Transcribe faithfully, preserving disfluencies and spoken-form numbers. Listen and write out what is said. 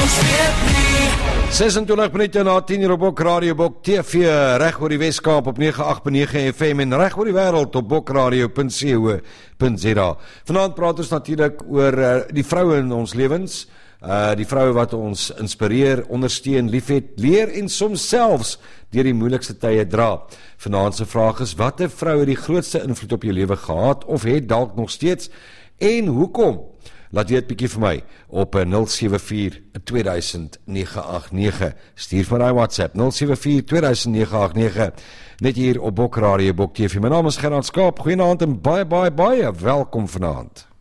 ons weet nie. ses en twintig minute na tien uur op Bok Radio, Bok T V, reg oor die Weskaap op nege agt nege F M en reg oor die wêreld op bokradio punt co punt za. Vanaand praat ons natuurlik oor uh, die vroue in ons lewens, uh, die vroue wat ons inspireer, ondersteun, liefhet, leer en soms selfs deur die moeilikste tye dra. Vanaand se vraag is: watter vrou het die grootste invloed op jou lewe gehad of het dalk nog steeds, en hoekom? Laat weet bietjie vir my op nul sewe vier twee duisend nege agt nege. Stuur vir my WhatsApp nul sewe vier twee duisend nege agt nege. Net hier op Bok Radio, Bok T V. My naam is Gerard Skaap. Goeienaand en baie baie baie welkom vanaand.